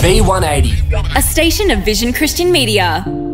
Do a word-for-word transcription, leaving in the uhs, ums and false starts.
V one eighty. A station of Vision Christian Media.